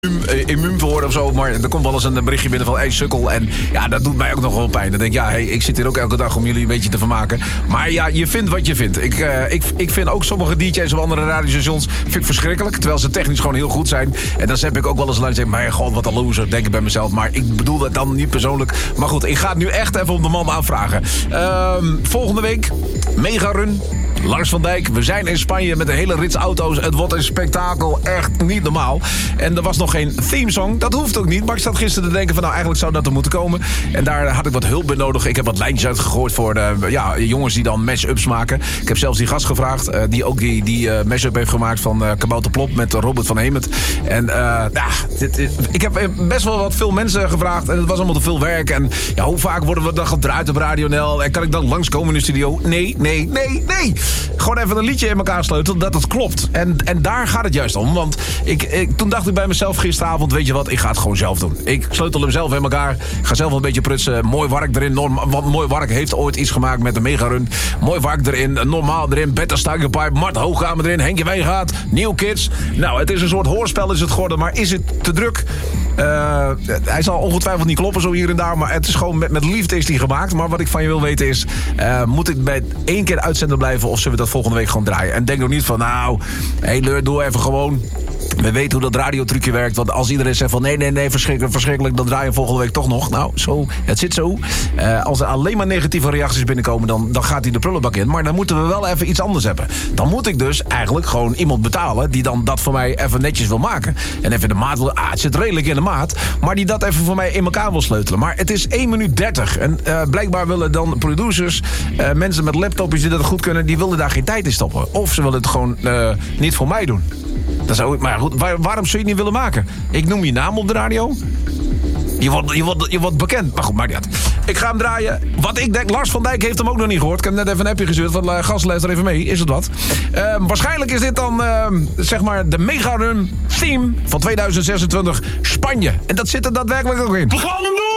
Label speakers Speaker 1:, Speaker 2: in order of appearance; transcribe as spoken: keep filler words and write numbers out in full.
Speaker 1: immuun te worden of zo. Maar er komt wel eens een berichtje binnen van hey, sukkel. En ja, dat doet mij ook nog wel pijn. Dan denk ik, ja, hey, ik zit hier ook elke dag om jullie een beetje te vermaken. Maar ja, je vindt wat je vindt. Ik, uh, ik, ik vind ook sommige D J's op andere radiostations vind ik verschrikkelijk. Terwijl ze technisch gewoon heel goed zijn. En dan heb ik ook wel eens lang zeggen, maar god, wat een loser, denk ik bij mezelf. Maar ik bedoel dat dan niet persoonlijk. Maar goed, ik ga het nu echt even op de man aanvragen. Uh, volgende week, mega run. Lars van Dijk, we zijn in Spanje met een hele rits auto's. Het wordt een spektakel, echt niet normaal. En er was nog geen themesong, dat hoeft ook niet. Maar ik zat gisteren te denken van nou, eigenlijk zou dat er moeten komen. En daar had ik wat hulp bij nodig. Ik heb wat lijntjes uitgegooid voor de ja, jongens die dan mash-ups maken. Ik heb zelfs die gast gevraagd, uh, die ook die, die uh, mash-up heeft gemaakt van uh, Kabouter Plop met Robert van Hemert. En uh, ja, dit, dit, ik heb best wel wat veel mensen gevraagd. En het was allemaal te veel werk. En ja, hoe vaak worden we dan gedraaid op Radio N L? En kan ik dan langskomen in de studio? Nee, nee, nee, nee. Gewoon even een liedje in elkaar sleutelen dat het klopt. En, en daar gaat het juist om. Want ik, ik, toen dacht ik bij mezelf gisteravond, weet je wat, ik ga het gewoon zelf doen. Ik sleutel hem zelf in elkaar. Ik ga zelf een beetje prutsen. Mooi Wark erin. Norm, want Mooi Wark heeft ooit iets gemaakt met de megarun. Mooi Wark erin. Normaal erin. Bette Stuigenpipe. Mart Hoogkamer erin. Henkje Wijngaard. New Kids. Nou, het is een soort hoorspel is het geworden. Maar is het te druk? Uh, hij zal ongetwijfeld niet kloppen zo hier en daar. Maar het is gewoon met, met liefde is die gemaakt. Maar wat ik van je wil weten is, Uh, moet ik bij één keer uitzender blijven of zullen we dat volgende week gewoon draaien? En denk nog niet van nou, hé hey, Leur, doe even gewoon. We weten hoe dat radiotrucje werkt. Want als iedereen zegt van nee, nee, nee, verschrikkelijk, verschrikkelijk, dan draaien we volgende week toch nog. Nou, zo, het zit zo. Uh, als er alleen maar negatieve reacties binnenkomen, dan, dan gaat hij de prullenbak in. Maar dan moeten we wel even iets anders hebben. Dan moet ik dus eigenlijk gewoon iemand betalen die dan dat voor mij even netjes wil maken. En even de maat wil, ah, het zit redelijk in de maat. Maar die dat even voor mij in elkaar wil sleutelen. Maar het is één minuut dertig. En uh, blijkbaar willen dan producers, uh, mensen met laptopjes die dat goed kunnen, die willen daar geen tijd in stoppen. Of ze willen het gewoon uh, niet voor mij doen. Dat zou, maar goed, waar, waarom zou je het niet willen maken? Ik noem je naam op de radio. Je wordt, je wordt, je wordt bekend. Maar goed, maakt niet uit. Ik ga hem draaien. Wat ik denk, Lars van Dijk heeft hem ook nog niet gehoord. Ik heb net even een appje gestuurd van uh, gast, luister even mee. Is het wat? Uh, waarschijnlijk is dit dan, uh, zeg maar, de Mega Run theme van tweeduizend zesentwintig Spanje. En dat zit er daadwerkelijk ook in.
Speaker 2: We gaan hem doen!